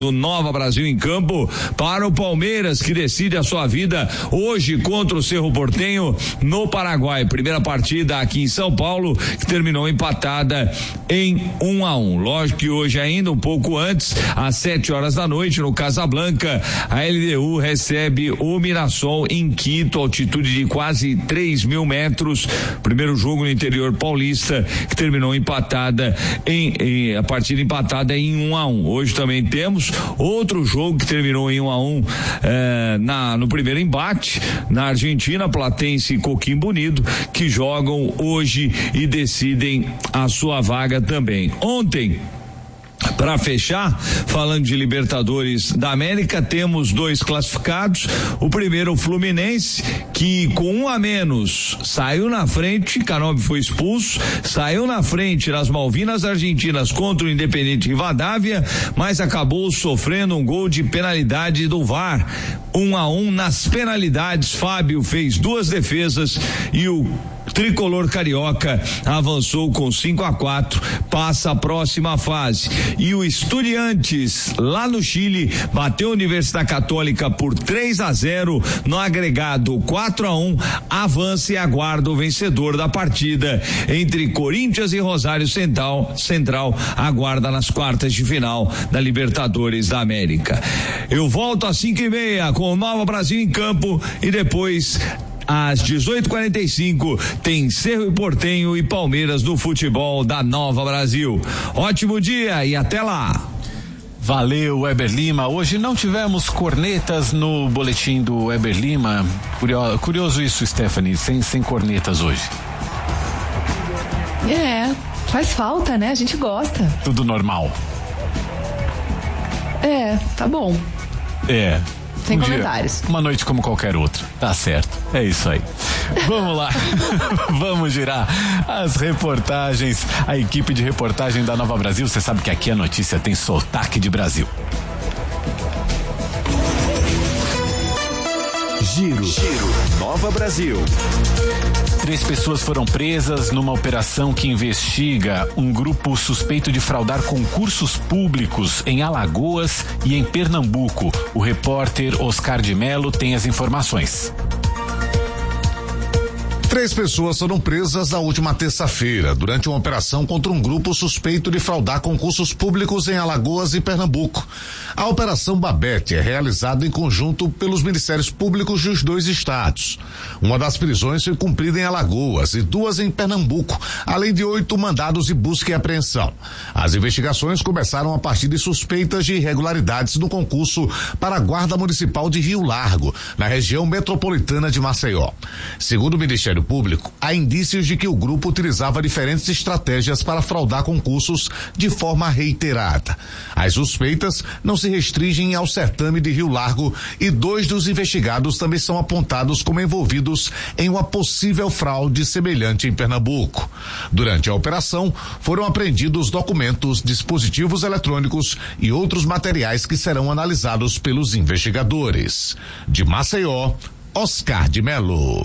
do Nova Brasil em campo para o Palmeiras, que decide a sua vida hoje contra o Cerro Porteño no Paraguai. Primeira partida aqui em São Paulo, que terminou empatada em 1-1. Lógico que hoje ainda, um pouco antes, às 7 horas da noite, no Casablanca, a LDU recebe o Mirassol em Quito, altitude de quase 3.000 metros. Primeiro jogo no interior paulista, que terminou empatada a partida empatada em 1-1. Hoje também temos outro jogo que terminou em 1-1 no primeiro embate na Argentina, Platense e Coquimbo Unido, que jogam hoje e decidem a sua vaga também. Ontem, para fechar, falando de Libertadores da América, temos 2 classificados. O primeiro, o Fluminense, que com 1 a menos saiu na frente. Canóbio foi expulso, saiu na frente nas Malvinas Argentinas contra o Independente Rivadavia, mas acabou sofrendo um gol de penalidade do VAR. 1-1 nas penalidades. Fábio fez 2 defesas e o tricolor carioca avançou com 5-4, passa a próxima fase. E o Estudiantes, lá no Chile, bateu a Universidade Católica por 3-0 no agregado 4-1, avança e aguarda o vencedor da partida entre Corinthians e Rosário Central, aguarda nas quartas de final da Libertadores da América. Eu volto às 5:30 com o Nova Brasil em campo e depois às 18h45 tem Cerro e Porteño e Palmeiras no futebol da Nova Brasil. Ótimo dia e até lá. Valeu, Weber Lima. Hoje não tivemos cornetas no boletim do Weber Lima. Curioso isso, Stephanie, sem cornetas hoje. Faz falta, né? A gente gosta. Tudo normal. Tá bom. Sem comentários. Uma noite como qualquer outra. Tá certo. É isso aí. Vamos lá. Vamos girar as reportagens. A equipe de reportagem da Nova Brasil. Você sabe que aqui a notícia tem sotaque de Brasil. Giro Nova Brasil. 3 pessoas foram presas numa operação que investiga um grupo suspeito de fraudar concursos públicos em Alagoas e em Pernambuco. O repórter Oscar de Mello tem as informações. 3 pessoas foram presas na última terça-feira durante uma operação contra um grupo suspeito de fraudar concursos públicos em Alagoas e Pernambuco. A Operação Babete é realizada em conjunto pelos Ministérios Públicos dos 2 estados. Uma das prisões foi cumprida em Alagoas e 2 em Pernambuco, além de 8 mandados de busca e apreensão. As investigações começaram a partir de suspeitas de irregularidades no concurso para a Guarda Municipal de Rio Largo, na região metropolitana de Maceió. Segundo o Ministério Público, há indícios de que o grupo utilizava diferentes estratégias para fraudar concursos de forma reiterada. As suspeitas não se restringem ao certame de Rio Largo e 2 dos investigados também são apontados como envolvidos em uma possível fraude semelhante em Pernambuco. Durante a operação, foram apreendidos documentos, dispositivos eletrônicos e outros materiais que serão analisados pelos investigadores. De Maceió, Oscar de Mello.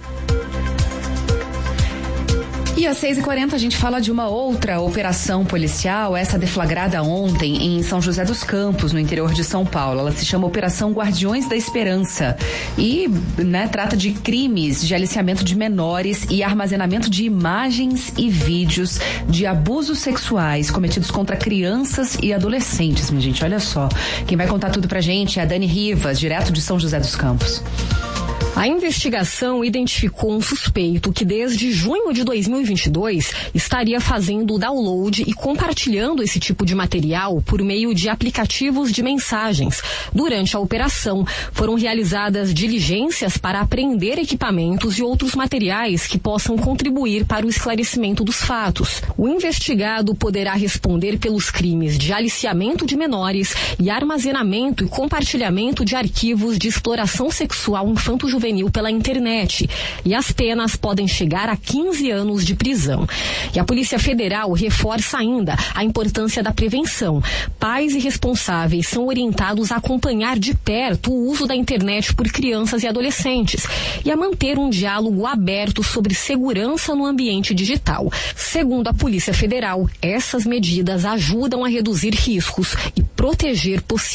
E às 6h40 a gente fala de uma outra operação policial, essa deflagrada ontem em São José dos Campos, no interior de São Paulo. Ela se chama Operação Guardiões da Esperança e, trata de crimes de aliciamento de menores e armazenamento de imagens e vídeos de abusos sexuais cometidos contra crianças e adolescentes, minha gente, olha só. Quem vai contar tudo pra gente é a Dani Rivas, direto de São José dos Campos. A investigação identificou um suspeito que desde junho de 2022 estaria fazendo o download e compartilhando esse tipo de material por meio de aplicativos de mensagens. Durante a operação, foram realizadas diligências para apreender equipamentos e outros materiais que possam contribuir para o esclarecimento dos fatos. O investigado poderá responder pelos crimes de aliciamento de menores e armazenamento e compartilhamento de arquivos de exploração sexual infanto-juvenil pela internet, e as penas podem chegar a 15 anos de prisão. E a Polícia Federal reforça ainda a importância da prevenção. Pais e responsáveis são orientados a acompanhar de perto o uso da internet por crianças e adolescentes e a manter um diálogo aberto sobre segurança no ambiente digital. Segundo a Polícia Federal, essas medidas ajudam a reduzir riscos e proteger possíveis